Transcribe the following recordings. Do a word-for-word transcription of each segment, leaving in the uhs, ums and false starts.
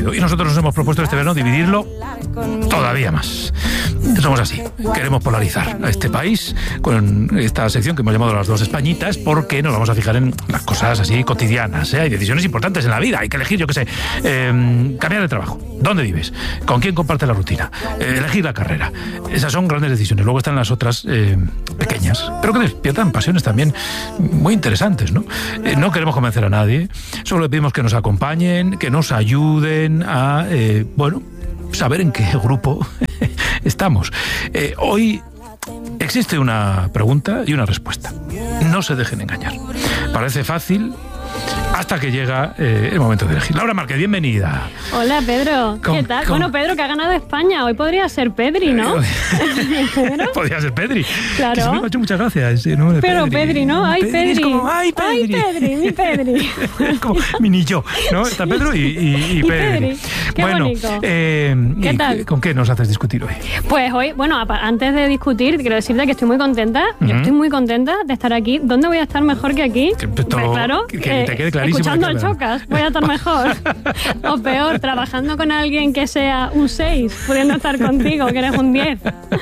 dividido. Y nosotros nos hemos propuesto este verano dividirlo todavía más. Somos así. Queremos polarizar a este país con esta sección que hemos llamado Las Dos Españitas, porque nos vamos a fijar en las cosas así cotidianas, ¿eh? Hay decisiones importantes en la vida. Hay que elegir, yo qué sé, eh, cambiar de trabajo. ¿Dónde vives? ¿Con quién comparte la rutina? Eh, elegir la carrera. Esas son grandes decisiones. Luego están las otras eh, pequeñas, pero que despiertan pasiones también muy interesantes, ¿no? Eh, no queremos convencer a nadie. Solo le pedimos que nos acompañen, que nos ayuden a, eh, bueno, saber en qué grupo estamos. Eh, hoy existe una pregunta y una respuesta. No se dejen engañar. Parece fácil hasta que llega eh, el momento de elegir. Laura Márquez, bienvenida. Hola, Pedro. Con, ¿Qué tal? con... Bueno, Pedro, que ha ganado España. Hoy podría ser Pedri, ¿no? ¿Pedro? Podría ser Pedri. Claro. Que se me ha hecho muchas gracias. Sí, no, Pero Pedri, Pedri, ¿no? ¡Ay, Pedri! Pedri! Es como, ¡ay, Pedri! ¡Ay, Pedri! ¡Mi Pedri! Es como mi niño, ¿no? Está Pedro y, y, y, y Pedri. Pedri. ¡Qué bueno, bonito! Eh, ¿Qué tal? ¿Con qué nos haces discutir hoy? Pues hoy, bueno, antes de discutir, quiero decirte que estoy muy contenta. Uh-huh. Yo estoy muy contenta de estar aquí. ¿Dónde voy a estar mejor que aquí? Que, todo, claro, que, que eh, te quede clarísimo. Escuchando el Chocas. Voy a estar mejor. O peor, trabajando con alguien que sea un seis, pudiendo estar contigo, que eres un diez.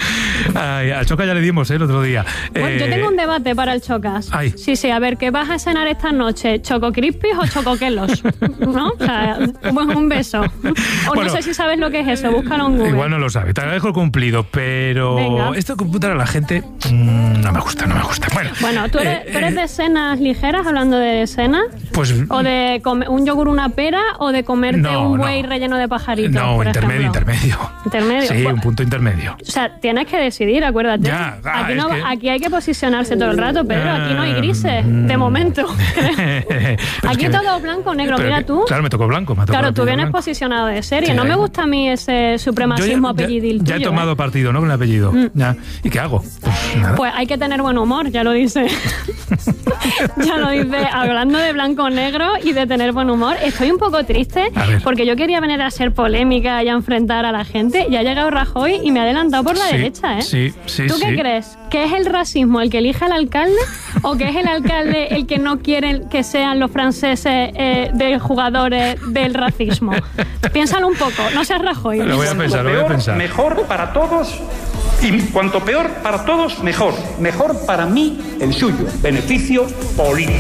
Ay, al Chocas ya le dimos ¿eh? el otro día. Bueno, eh... yo tengo un debate para el Chocas. Ay. Sí, sí, a ver, ¿qué vas a cenar esta noche? ¿Choco Crispies o Chocoquelos? ¿No? O sea, un beso. O bueno, no sé si sabes lo que es eso, búscalo en Google. Igual no lo sabe, te agradezco el cumplido, pero Venga. Esto de computar a la gente mmm, no me gusta, no me gusta. Bueno, bueno ¿tú, eres, eh, ¿tú eres de cenas ligeras, hablando de cena? Pues... ¿O de comer un yogur, una pera, o de comerte no, un buey no. relleno de pajaritos? No, por intermedio, ejemplo? intermedio. Intermedio. Sí, pues, un punto intermedio. O sea, tienes que decidir, acuérdate. Ya, ah, aquí, no, que... aquí hay que posicionarse todo el rato, Pedro. Aquí no hay grises, uh, de momento. Aquí que... todo blanco o negro. Pero Mira que, tú. Claro, me tocó blanco. Me tocó claro, tú vienes blanco. posicionado de serie. Sí, no me gusta a mí ese supremacismo ya, apellidil ya, tuyo. ya he tomado ¿eh? partido, ¿no? Con el apellido. Mm. Ya. ¿Y qué hago? Pues, nada. Pues hay que tener buen humor, ya lo dice. Ya lo dice, hablando de blanco o negro y de tener buen humor. Estoy un poco triste porque yo quería venir a ser polémica y a enfrentar a la gente. Y ha llegado Rajoy y me ha adelantado por la sí, derecha, ¿eh? Sí, sí, ¿Tú sí. qué crees? ¿Que es el racismo el que elige al alcalde o que es el alcalde el que no quiere que sean los franceses eh, de jugadores del racismo? Piénsalo un poco, no seas Rajoy. Lo voy a pensar, lo voy a pensar. Mejor para todos y cuanto peor para todos, mejor. Mejor para mí, el suyo. Beneficio político.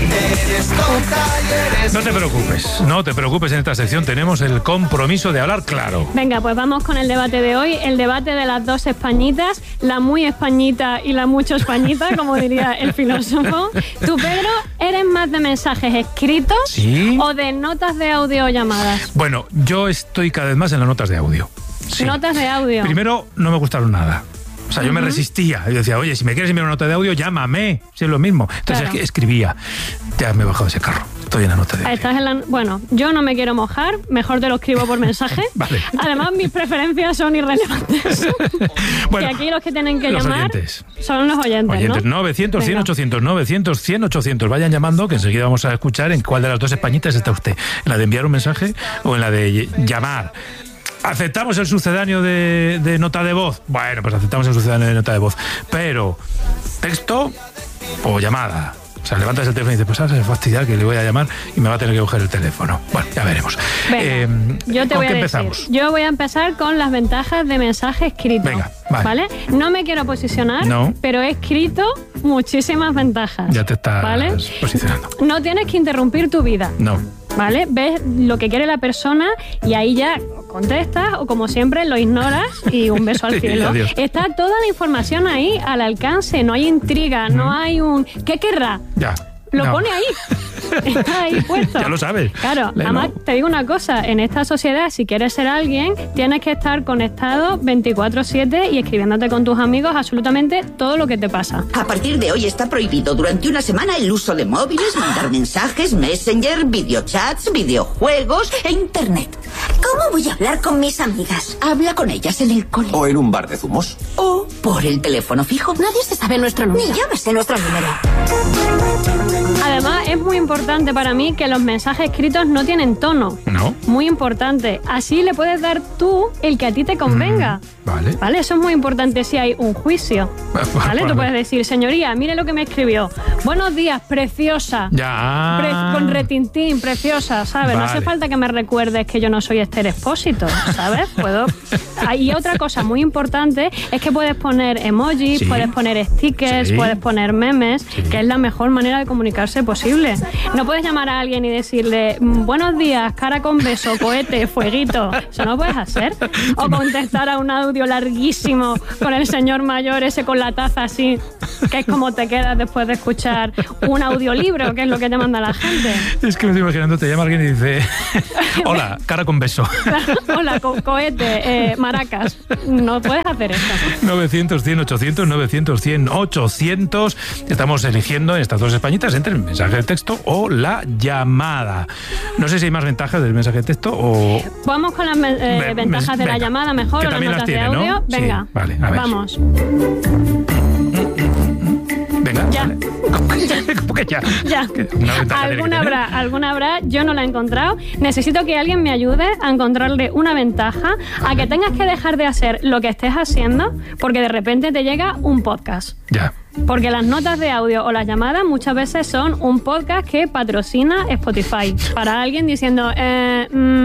No te preocupes, no te preocupes, en esta sección tenemos el compromiso de hablar claro. Venga, pues vamos con el debate de hoy, el debate de las dos españitas, la muy españita y la mucho españita, como diría el filósofo. Tú, Pedro, ¿eres más de mensajes escritos ¿Sí? o de notas de audio o llamadas? Bueno, yo estoy cada vez más en las notas de audio. Sí. Notas de audio. Primero, no me gustaron nada. O sea, yo uh-huh. me resistía. Yo decía, oye, si me quieres enviar una nota de audio, llámame. Si es lo mismo. Entonces claro. escribía. Ya me he bajado de ese carro. Estoy en la nota de audio. Estás en la... Bueno, yo no me quiero mojar. Mejor te lo escribo por mensaje. Vale. Además, mis preferencias son irrelevantes. Bueno, que aquí los que tienen que los llamar oyentes. son los oyentes, oyentes ¿no? novecientos, cien, ochocientos, novecientos, cien, ochocientos. Vayan llamando, que enseguida vamos a escuchar en cuál de las dos españitas está usted. En la de enviar un mensaje o en la de llamar. ¿Aceptamos el sucedáneo de, de nota de voz? Bueno, pues aceptamos el sucedáneo de nota de voz. Pero, ¿texto o llamada? O sea, levantas el teléfono y dices, pues ahora se fastidia que le voy a llamar y me va a tener que coger el teléfono. Bueno, ya veremos. Venga, eh, yo te ¿Con voy qué a empezamos? decir. Yo voy a empezar con las ventajas de mensaje escrito. Venga, vale. ¿Vale? No me quiero posicionar, no. pero he escrito muchísimas ventajas. Ya te estás ¿vale? posicionando. No tienes que interrumpir tu vida. No. ¿Vale? Ves lo que quiere la persona y ahí ya contestas o, como siempre, lo ignoras y un beso al cielo. Sí, está toda la información ahí al alcance, no hay intriga, mm. no hay un... ¿Qué querrá? Ya. Lo no. pone ahí. Está ahí puesto. Ya lo sabes. Claro, Léelo. Además te digo una cosa, en esta sociedad, si quieres ser alguien, tienes que estar conectado veinticuatro siete y escribiéndote con tus amigos absolutamente todo lo que te pasa. A partir de hoy está prohibido durante una semana el uso de móviles, mandar mensajes, Messenger, videochats, videojuegos e internet. ¿Cómo voy a hablar con mis amigas? Habla con ellas en el cole. O en un bar de zumos. O por el teléfono fijo. Nadie se sabe nuestro número. Ni yo me sé nuestro número. Además, es muy importante para mí que los mensajes escritos no tienen tono. No. Muy importante. Así le puedes dar tú el que a ti te convenga. Mm, vale. Vale, eso es muy importante si hay un juicio. Vale, tú puedes decir, señoría, mire lo que me escribió. Buenos días, preciosa. Ya. Pre- con retintín, preciosa, ¿sabes? Vale. No hace falta que me recuerdes que yo no soy Esther Expósito, ¿sabes? Puedo... Y otra cosa muy importante es que puedes poner emojis, Sí. puedes poner stickers, Sí. puedes poner memes, Sí. que es la mejor manera de comunicarse posible. No puedes llamar a alguien y decirle, buenos días, cara con beso, cohete, fueguito. Eso no puedes hacer. O contestar a un audio larguísimo con el señor mayor ese con la taza así, que es como te quedas después de escuchar un audiolibro, que es lo que te manda la gente. Es que me estoy imaginando, te llama alguien y dice, hola, cara con beso. Hola, co- cohete, eh, maracas. No puedes hacer eso. novecientos, cien, ochocientos, novecientos, cien, ochocientos. Estamos eligiendo en estas dos españitas entre el mensaje de texto o la llamada. No sé si hay más ventajas del mensaje de texto o... Vamos con las eh, Ve- ventajas mes- de la venga, llamada mejor que o las también las notas tiene, de audio. ¿no? Sí, Venga, vale, a ver. vamos. Venga, Ya. vale. ¿Cómo que ya? Ya. Que una ventaja tiene que Alguna tener. habrá, alguna habrá. Yo no la he encontrado. Necesito que alguien me ayude a encontrarle una ventaja a que tengas que dejar de hacer lo que estés haciendo porque de repente te llega un podcast. Ya. Porque las notas de audio o las llamadas muchas veces son un podcast que patrocina Spotify. Para alguien diciendo, eh, mm,